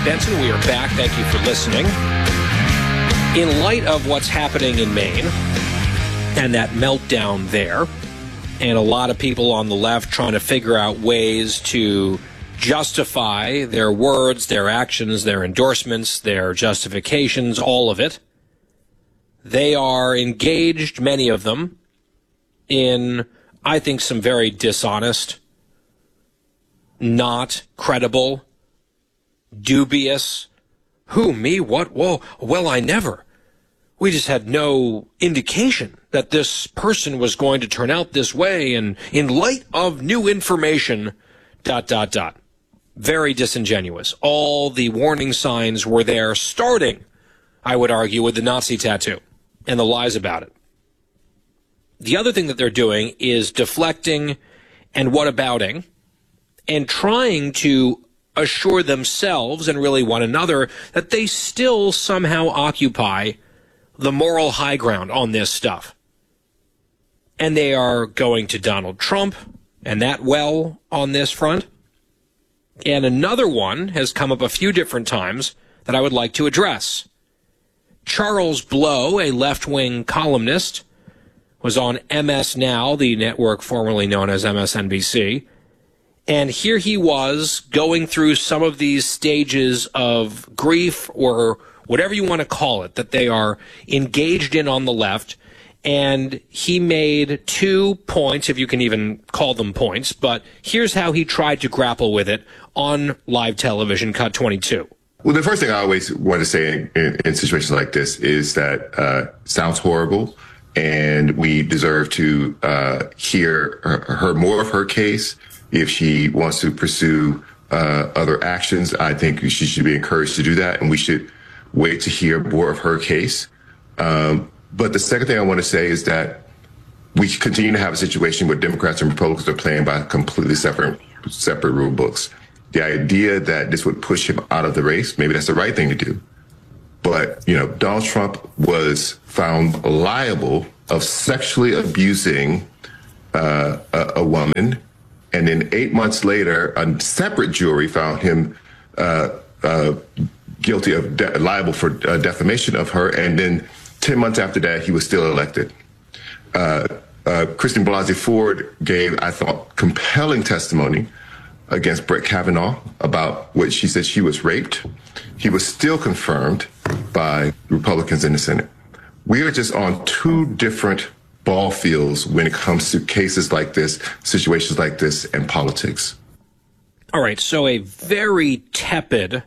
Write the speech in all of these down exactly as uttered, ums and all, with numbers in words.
Benson. We are back. Thank you for listening. In light of what's happening in Maine and that meltdown there, and a lot of people on the left trying to figure out ways to justify their words, their actions, their endorsements, their justifications, all of it, they are engaged, many of them, in, I think, some very dishonest, not credible, dubious, who, me, what, whoa, well, I never. We just had no indication that this person was going to turn out this way, and in light of new information, dot, dot, dot. Very disingenuous. All the warning signs were there, starting, I would argue, with the Nazi tattoo and the lies about it. The other thing that they're doing is deflecting and whatabouting and trying to assure themselves and really one another that they still somehow occupy the moral high ground on this stuff. And they are going to Donald Trump and that well on this front. And another one has come up a few different times that I would like to address. Charles Blow, a left-wing columnist, was on M S Now, the network formerly known as M S N B C. And here he was going through some of these stages of grief or whatever you want to call it, that they are engaged in on the left. And he made two points, if you can even call them points, but here's how he tried to grapple with it on live television, Cut twenty-two. Well, the first thing I always want to say in, in, in situations like this is that uh, sounds horrible, and we deserve to uh, hear her, her more of her case. If she wants to pursue uh, other actions, I think she should be encouraged to do that, and we should wait to hear more of her case. Um, but the second thing I want to say is that we continue to have a situation where Democrats and Republicans are playing by completely separate separate rule books. The idea that this would push him out of the race, maybe that's the right thing to do. But, you know, Donald Trump was found liable of sexually abusing uh, a, a woman. And then eight months later, a separate jury found him uh, uh, guilty of de- liable for uh, defamation of her. And then ten months after that, he was still elected. Uh, uh, Christine Blasey Ford gave, I thought, compelling testimony against Brett Kavanaugh about what she said she was raped. He was still confirmed by Republicans in the Senate. We are just on two different ball fields when it comes to cases like this, situations like this, and politics. All right, so a very tepid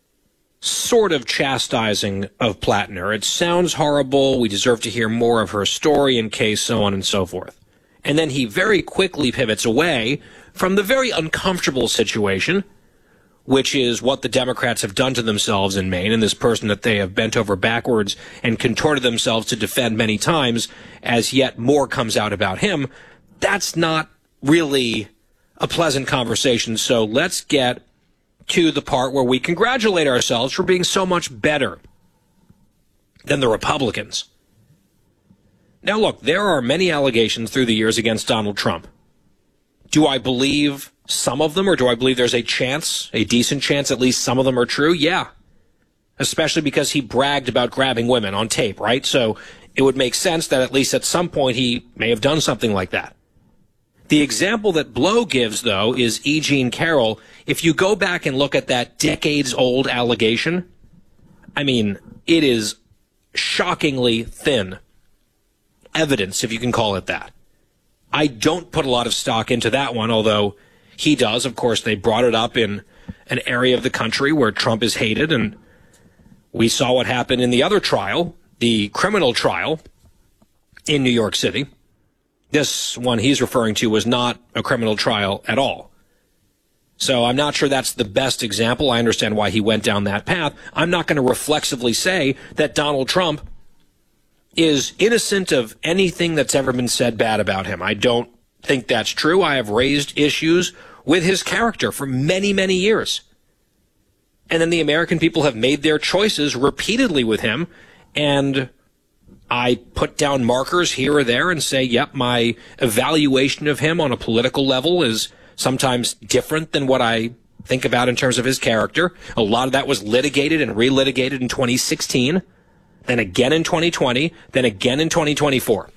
sort of chastising of Plattner. It sounds horrible. We deserve to hear more of her story in case, so on and so forth. And then he very quickly pivots away from the very uncomfortable situation, which is what the Democrats have done to themselves in Maine, and this person that they have bent over backwards and contorted themselves to defend many times, as yet more comes out about him. That's not really a pleasant conversation, so let's get to the part where we congratulate ourselves for being so much better than the Republicans. Now, look, there are many allegations through the years against Donald Trump. Do I believe some of them, or do I believe there's a chance, a decent chance, at least some of them are true? Yeah. Especially because he bragged about grabbing women on tape, right? So it would make sense that at least at some point he may have done something like that. The example that Blow gives, though, is E. Jean Carroll. If you go back and look at that decades-old allegation, I mean, it is shockingly thin evidence, if you can call it that. I don't put a lot of stock into that one, although he does. Of course, they brought it up in an area of the country where Trump is hated, and we saw what happened in the other trial, the criminal trial in New York City. This one he's referring to was not a criminal trial at all. So I'm not sure that's the best example. I understand why he went down that path. I'm not going to reflexively say that Donald Trump is innocent of anything that's ever been said bad about him. I don't think that's true. I have raised issues with his character for many, many years. And then the American people have made their choices repeatedly with him, and I put down markers here or there and say, yep, my evaluation of him on a political level is sometimes different than what I think about in terms of his character. A lot of that was litigated and relitigated in twenty sixteen, then again in twenty twenty, then again in twenty twenty-four.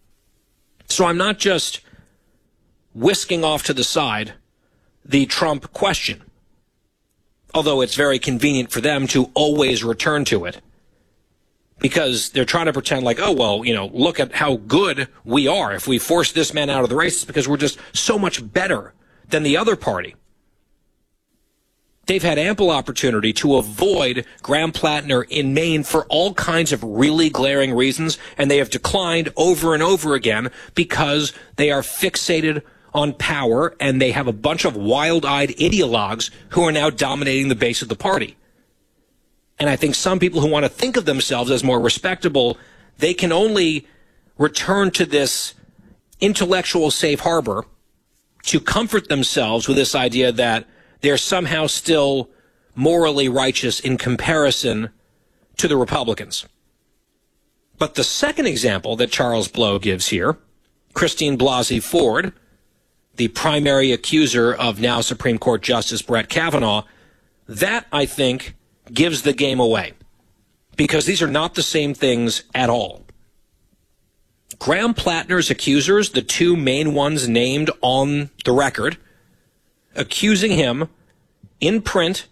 So I'm not just whisking off to the side the Trump question, although it's very convenient for them to always return to it, because they're trying to pretend like, oh, well, you know, look at how good we are. If we force this man out of the race, it's because we're just so much better than the other party. They've had ample opportunity to avoid Graham Plattner in Maine for all kinds of really glaring reasons, and they have declined over and over again because they are fixated on power, and they have a bunch of wild-eyed ideologues who are now dominating the base of the party. And I think some people who want to think of themselves as more respectable, they can only return to this intellectual safe harbor to comfort themselves with this idea that they're somehow still morally righteous in comparison to the Republicans. But the second example that Charles Blow gives here, Christine Blasey Ford, the primary accuser of now Supreme Court Justice Brett Kavanaugh, that, I think, gives the game away, because these are not the same things at all. Graham Plattner's accusers, the two main ones named on the record, accusing him in print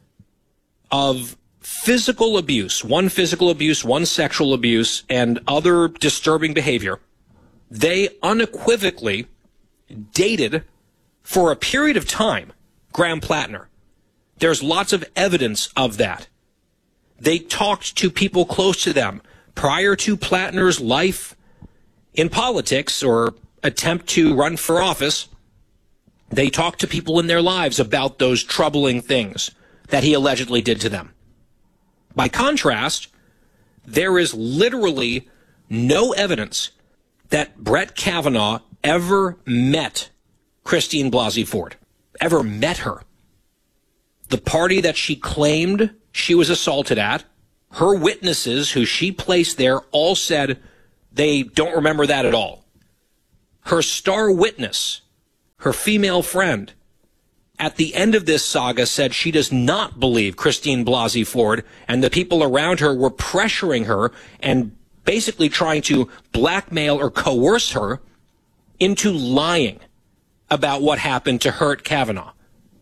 of physical abuse, one physical abuse, one sexual abuse, and other disturbing behavior, they unequivocally dated for a period of time Graham Plattner. There's lots of evidence of that. They talked to people close to them prior to Plattner's life in politics or attempt to run for office. They talked to people in their lives about those troubling things that he allegedly did to them. By contrast, there is literally no evidence that Brett Kavanaugh ever met Christine Blasey Ford, ever met her. The party that she claimed she was assaulted at, her witnesses who she placed there all said they don't remember that at all. Her star witness, her female friend, at the end of this saga said she does not believe Christine Blasey Ford, and the people around her were pressuring her and basically trying to blackmail or coerce her into lying about what happened to hurt Kavanaugh.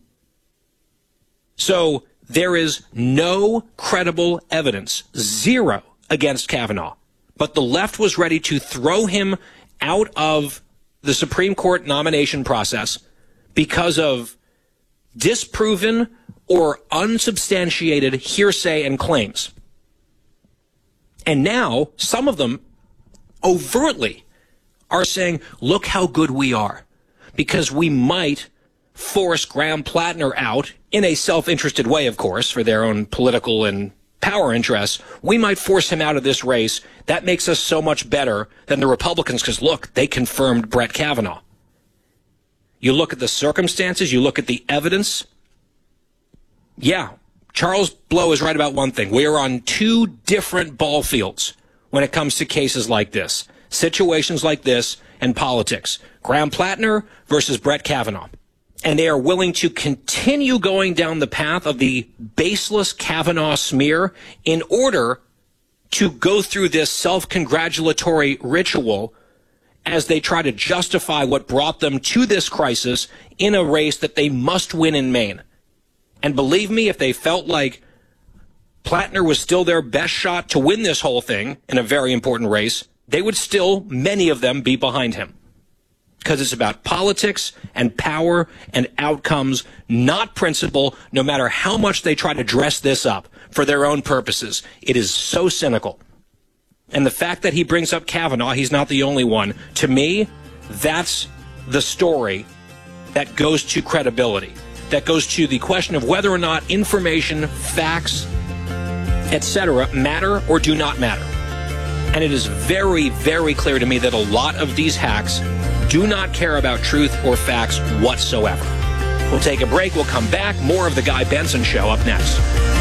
So there is no credible evidence, zero, against Kavanaugh. But the left was ready to throw him out of the Supreme Court nomination process because of disproven or unsubstantiated hearsay and claims. And now some of them overtly are saying, look how good we are, because we might force Graham Plattner out in a self-interested way, of course, for their own political and power interests. We might force him out of this race. That makes us so much better than the Republicans because, look, they confirmed Brett Kavanaugh. You look at the circumstances, you look at the evidence. Yeah, Charles Blow is right about one thing. We are on two different ball fields when it comes to cases like this, situations like this, and politics. Graham Plattner versus Brett Kavanaugh. And they are willing to continue going down the path of the baseless Kavanaugh smear in order to go through this self-congratulatory ritual as they try to justify what brought them to this crisis in a race that they must win in Maine. And believe me, if they felt like Plattner was still their best shot to win this whole thing in a very important race, they would still, many of them, be behind him. Because it's about politics and power and outcomes, not principle, no matter how much they try to dress this up for their own purposes. It is so cynical. And the fact that he brings up Kavanaugh, he's not the only one. To me, that's the story that goes to credibility, that goes to the question of whether or not information, facts, et cetera matter or do not matter. And it is very, very clear to me that a lot of these hacks do not care about truth or facts whatsoever. We'll take a break. We'll come back. More of The Guy Benson Show up next.